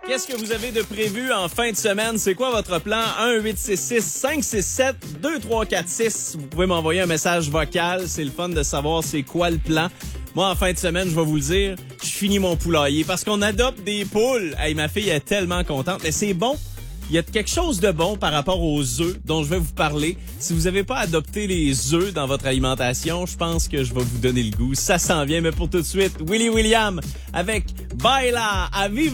Qu'est-ce que vous avez de prévu en fin de semaine? C'est quoi votre plan? 1-866-567-2346. Vous pouvez m'envoyer un message vocal. C'est le fun de savoir c'est quoi le plan. Moi, en fin de semaine, je vais vous le dire, je finis mon poulailler parce qu'on adopte des poules. Hey, ma fille est tellement contente. Mais c'est bon. Il y a quelque chose de bon par rapport aux œufs dont je vais vous parler. Si vous n'avez pas adopté les œufs dans votre alimentation, je pense que je vais vous donner le goût. Ça s'en vient, mais pour tout de suite, Willy William avec Baila à Viva.